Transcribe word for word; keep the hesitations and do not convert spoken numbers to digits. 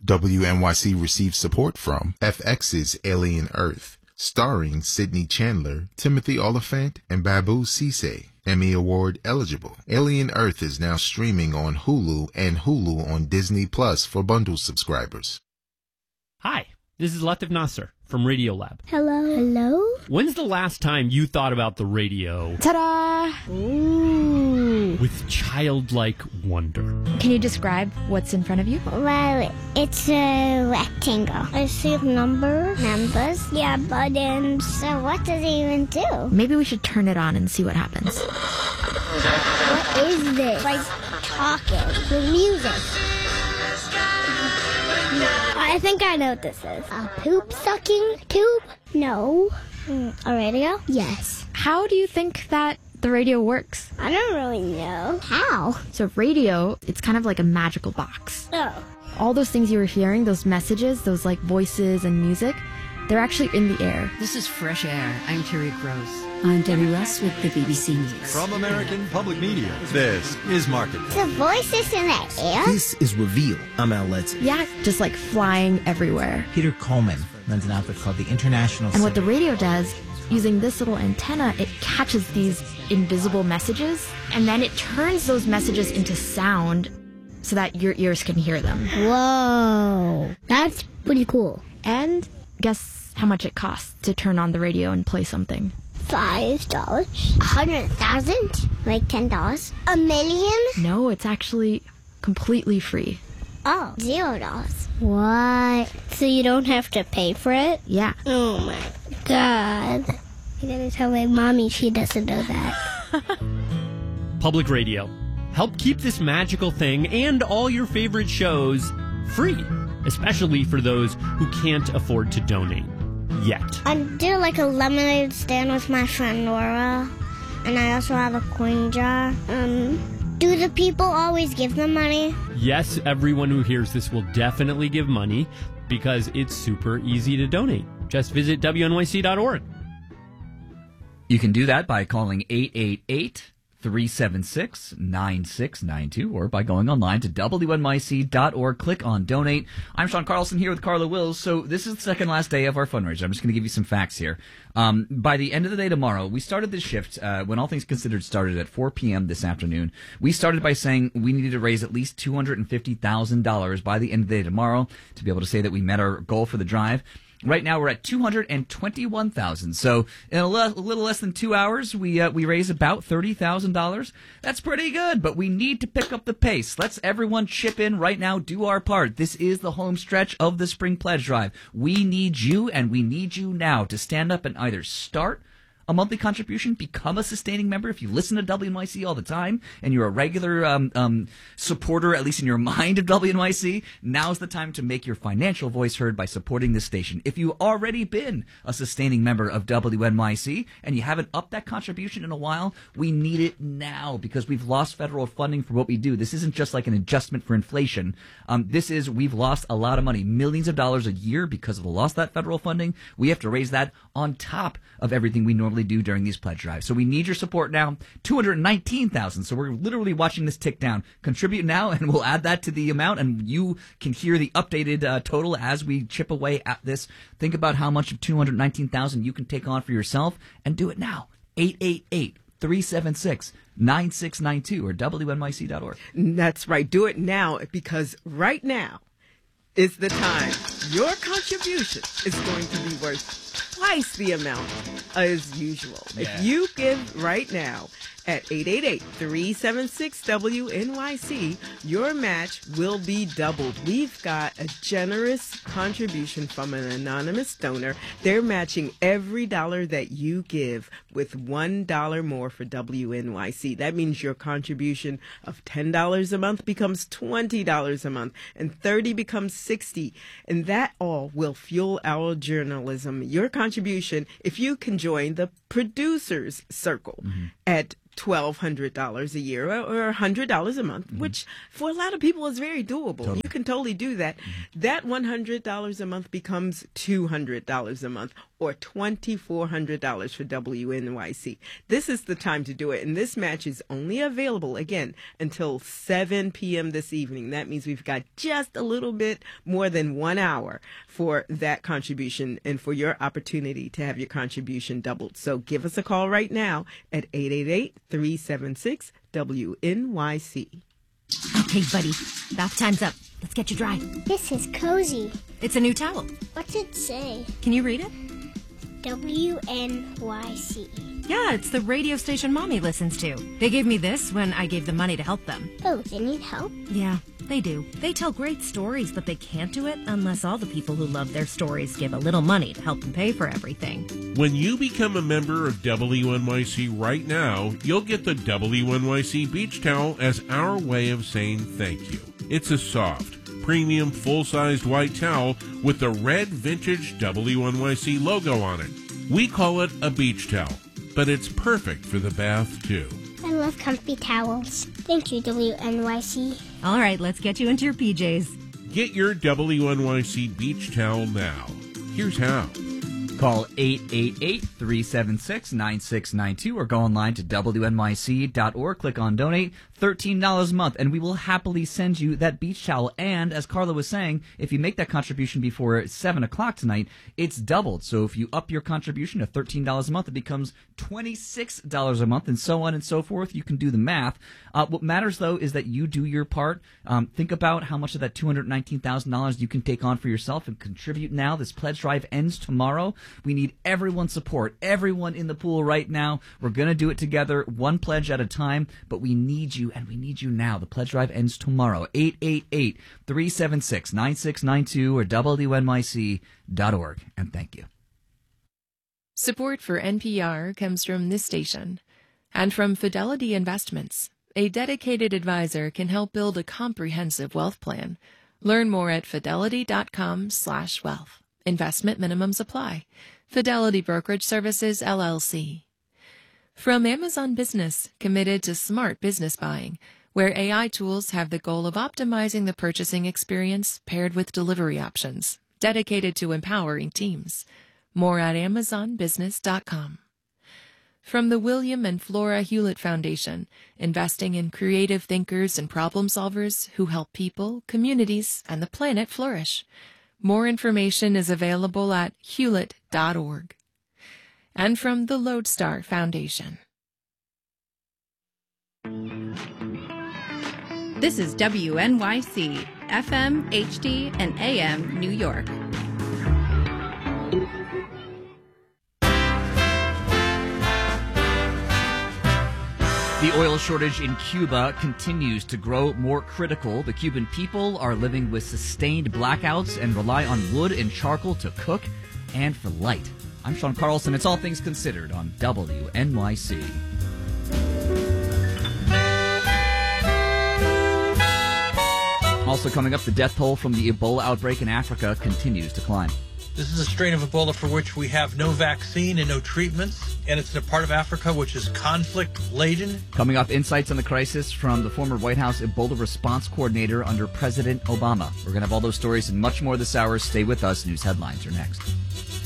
W N Y C received support from F X's Alien Earth, starring Sidney Chandler, Timothy Oliphant, and Babu Cisse. Emmy Award eligible. Alien Earth is now streaming on Hulu and Hulu on Disney Plus for bundle subscribers. Hi, this is Latif Nasser from Radiolab. Hello. Hello? When's the last time you thought about the radio? Ta-da! Ooh. With childlike wonder? Can you describe what's in front of you? Well, it's a rectangle. I see numbers. Numbers? Yeah, buttons. So what does it even do? Maybe we should turn it on and see what happens. What is this? Like talking with music. I think I know what this is. A poop sucking tube? No. Mm, a radio? Yes. How do you think that the radio works? I don't really know. How? So radio, it's kind of like a magical box. Oh. All those things you were hearing, those messages, those like voices and music, they're actually in the air. This is Fresh Air. I'm Terry Gross. I'm Debbie Russ with the B B C News. From American Public Media, this is Market. The voices in the air? This is Reveal. I'm Al Ledson. Yeah, just like flying everywhere. Peter Coleman runs an outfit called the International... And what the radio does, using this little antenna, it catches these invisible messages, and then it turns those messages into sound so that your ears can hear them. Whoa. That's pretty cool. And guess how much it costs to turn on the radio and play something? Five dollars? A hundred thousand? Like ten dollars? A million? No, it's actually completely free. Oh, zero dollars. What? So you don't have to pay for it? Yeah. Oh my God. I gotta tell my mommy she doesn't know that. Public radio. Help keep this magical thing and all your favorite shows free, especially for those who can't afford to donate. Yet. I do like a lemonade stand with my friend Laura, and I also have a coin jar. Um, do the people always give them money? Yes, everyone who hears this will definitely give money because it's super easy to donate. Just visit W N Y C dot org. You can do that by calling eight eight eight, three seven six, nine six nine two or by going online to W N Y C dot org. Click on donate. I'm Sean Carlson here with Carla Wills. So this is the second last day of our fundraiser. I'm just going to give you some facts here. Um, by the end of the day tomorrow, we started this shift, uh, when All Things Considered started at four p.m. this afternoon. We started by saying we needed to raise at least two hundred fifty thousand dollars by the end of the day tomorrow to be able to say that we met our goal for the drive. Right now, we're at two hundred twenty-one thousand dollars. So in a, le- a little less than two hours, we uh, we raised about thirty thousand dollars. That's pretty good, but we need to pick up the pace. Let's everyone chip in right now, do our part. This is the home stretch of the Spring Pledge Drive. We need you, and we need you now to stand up and either start a monthly contribution, become a sustaining member. If you listen to W N Y C all the time and you're a regular um, um, supporter, at least in your mind, of W N Y C, now's the time to make your financial voice heard by supporting this station. If you've already been a sustaining member of W N Y C and you haven't upped that contribution in a while, we need it now because we've lost federal funding for what we do. This isn't just like an adjustment for inflation. Um, this is, we've lost a lot of money, millions of dollars a year because of the loss of that federal funding. We have to raise that on top of everything we normally do during these pledge drives. So we need your support now. two hundred nineteen thousand. So we're literally watching this tick down. Contribute now and we'll add that to the amount and you can hear the updated uh, total as we chip away at this. Think about how much of two hundred nineteen thousand you can take on for yourself and do it now. eight eight eight, three seven six, nine six nine two or W N Y C dot org. That's right. Do it now because right now is the time. Your contribution is going to be worth twice the amount as usual. Yeah. If you give right now at eight eight eight, three seven six, W N Y C, your match will be doubled. We've got a generous contribution from an anonymous donor. They're matching every dollar that you give with one dollar more for W N Y C. That means your contribution of ten dollars a month becomes twenty dollars a month, and thirty dollars becomes sixty dollars. And that all will fuel our journalism. Your contribution, if you can join the Producers Circle, mm-hmm. at twelve hundred dollars a year or one hundred dollars a month, mm-hmm. which for a lot of people is very doable. Totally. You can totally do that. Mm-hmm. That one hundred dollars a month becomes two hundred dollars a month or two thousand four hundred dollars for W N Y C. This is the time to do it. And this match is only available, again, until seven p.m. this evening. That means we've got just a little bit more than one hour for that contribution and for your opportunity to have your contribution doubled. So give us a call right now at eight eight eight, three seven six, W N Y C. Okay, buddy. Bath time's up. Let's get you dry. This is cozy. It's a new towel. What's it say? Can you read it? W N Y C. Yeah, it's the radio station Mommy listens to. They gave me this when I gave them money to help them. Oh, they need help? Yeah, they do. They tell great stories, but they can't do it unless all the people who love their stories give a little money to help them pay for everything. When you become a member of W N Y C right now, you'll get the W N Y C beach towel as our way of saying thank you. It's a soft, premium, full-sized white towel with the red vintage W N Y C logo on it. We call it a beach towel, but it's perfect for the bath, too. I love comfy towels. Thank you, W N Y C. All right, let's get you into your P Js. Get your W N Y C beach towel now. Here's how. Call eight eight eight, three seven six, nine six nine two or go online to W N Y C dot org. Click on donate, thirteen dollars a month, and we will happily send you that beach towel. And as Carla was saying, if you make that contribution before seven o'clock tonight, it's doubled. So if you up your contribution to thirteen dollars a month, it becomes twenty-six dollars a month, and so on and so forth. You can do the math. Uh, what matters, though, is that you do your part. Um, think about how much of that two hundred nineteen thousand dollars you can take on for yourself and contribute now. This pledge drive ends tomorrow. We need everyone's support, everyone in the pool right now. We're going to do it together, one pledge at a time, but we need you, and we need you now. The pledge drive ends tomorrow. eight eight eight, three seven six, nine six nine two or W N Y C dot org. And thank you. Support for N P R comes from this station and from Fidelity Investments. A dedicated advisor can help build a comprehensive wealth plan. Learn more at fidelity.com slash wealth. Investment minimums apply. Fidelity Brokerage Services, L L C. From Amazon Business, committed to smart business buying, where A I tools have the goal of optimizing the purchasing experience paired with delivery options, dedicated to empowering teams. More at amazon business dot com. From the William and Flora Hewlett Foundation, investing in creative thinkers and problem solvers who help people, communities, and the planet flourish. More information is available at hewlett dot org. And from the Lodestar Foundation. This is W N Y C, F M, H D, and A M, New York. The oil shortage in Cuba continues to grow more critical. The Cuban people are living with sustained blackouts and rely on wood and charcoal to cook and for light. I'm Sean Carlson. It's All Things Considered on W N Y C. Also coming up, the death toll from the Ebola outbreak in Africa continues to climb. This is a strain of Ebola for which we have no vaccine and no treatments, and it's in a part of Africa which is conflict-laden. Coming up, insights on the crisis from the former White House Ebola response coordinator under President Obama. We're going to have all those stories and much more this hour. Stay with us. News headlines are next.